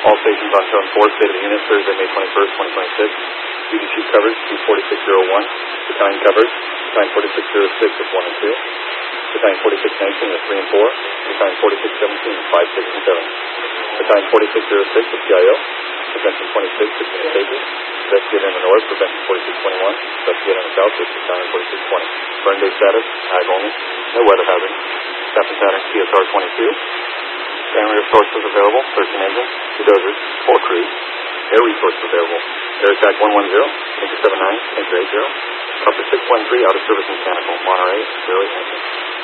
All stations on Zone 4, state of the unit, Thursday, May 21st, 2026. Duty chief covers, 24601. Battalion covers, Battalion 4606 with 1 and 2. Battalion 4619 with 3 and 4. Battalion 4617 with 5, 6, and 7. Battalion 4606 with PIO. Prevention 26 with communications. Investigate in the north, Prevention 4621. Investigate in the south with Battalion 4620. Burn day status, ag only. No weather hazard. Staffing pattern, CSR 22. Primary resources available, 13 engines, 2 dozers, 4 crews. Air resources available. Air attack 110, Tanker 79, Tanker 80. Copper 613, out of service mechanical, Monterey, Barely engine.